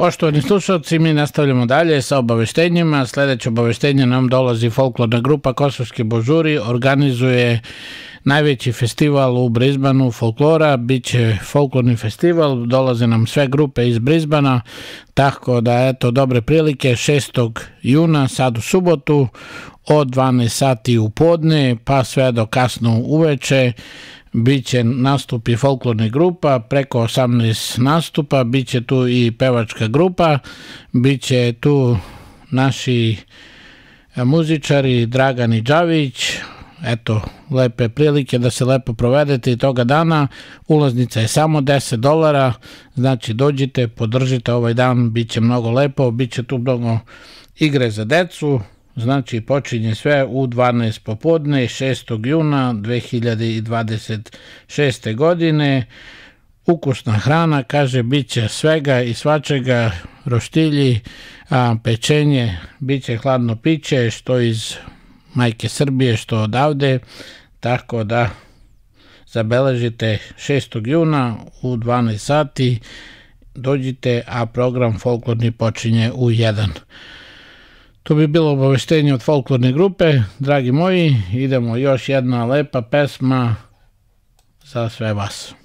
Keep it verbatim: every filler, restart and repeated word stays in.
Poštovani slušalci, mi nastavljamo dalje sa obaveštenjima. Sledeće obaveštenje nam dolazi folklorna grupa Kosovski Božuri, organizuje najveći festival u Brisbaneu folklora, biće folklorni festival, dolaze nam sve grupe iz Brisbana, tako da eto dobre prilike, šestog juna, sad u subotu, od dvanaest sati u podne pa sve do kasno uveče. Biće nastupi folklornih grupa, preko osamnaest nastupa, biće tu i pevačka grupa, biće tu naši muzičari Dragan i Đavić. Eto, lepe prilike da se lepo provedete i toga dana. Ulaznica je samo deset dolara, znači dođite, podržite ovaj dan, bit će mnogo lepo, bit će tu mnogo igre za decu. Znači počinje sve u dvanaest popodne, šestog juna dve hiljade dvadeset šeste. godine. Ukusna hrana, kaže, bit će svega i svačega, roštilji, a, pečenje, bit će hladno piće, što iz majke Srbije, što odavde, tako da zabeležite šestog juna u dvanaest sati, dođite, a program folklorni počinje u jedan. To bi bilo obaveštenje od folklorne grupe. Dragi moji, idemo još jedna lepa pesma za sve vas.